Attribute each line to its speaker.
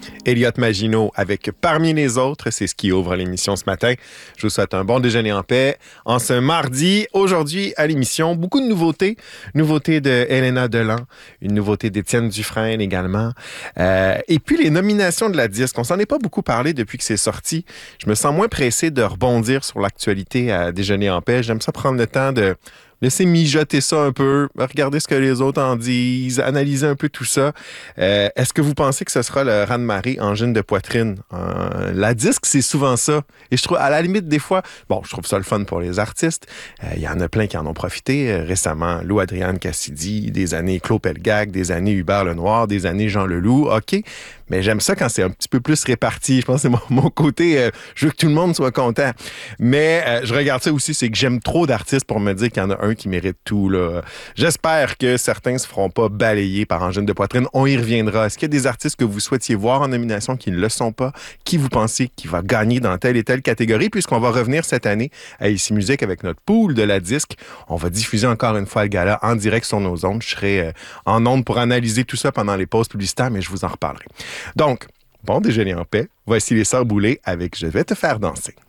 Speaker 1: Elliot Maginot avec Parmi les autres. C'est ce qui ouvre l'émission ce matin. Je vous souhaite un bon déjeuner en paix. En ce mardi, aujourd'hui à l'émission, beaucoup de nouveautés. Nouveautés de Elena Delan, une nouveauté d'Étienne Dufresne également. Et puis les nominations de la disque. On s'en est pas beaucoup parlé depuis que c'est sorti. Je me sens moins pressé de rebondir sur l'actualité à déjeuner en paix. J'aime ça prendre le temps de laisser mijoter ça un peu, regarder ce que les autres en disent, analyser un peu tout ça. Est-ce que vous pensez que ce sera le raz-de-marée angine de poitrine? La disque, c'est souvent ça. Et je trouve, à la limite, des fois, bon, je trouve ça le fun pour les artistes. Il y en a plein qui en ont profité. Récemment, Lou Adrienne Cassidy, des années Claude Pelgag, des années Hubert Lenoir, des années Jean Leloup. OK. Mais j'aime ça quand c'est un petit peu plus réparti. Je pense que c'est mon côté, je veux que tout le monde soit content. Mais je regarde ça aussi, c'est que j'aime trop d'artistes pour me dire qu'il y en a un qui mérite tout, là. J'espère que certains se feront pas balayer par angine de poitrine. On y reviendra. Est-ce qu'il y a des artistes que vous souhaitiez voir en nomination qui ne le sont pas? Qui vous pensez qui va gagner dans telle et telle catégorie? Puisqu'on va revenir cette année à Ici Musique avec notre pool de la disque. On va diffuser encore une fois le gala en direct sur nos ondes. Je serai en ondes pour analyser tout ça pendant les pauses publicitaires, mais je vous en reparlerai. Donc, bon déjeuner en paix. Voici les Sœurs Boulay avec Je vais te faire danser.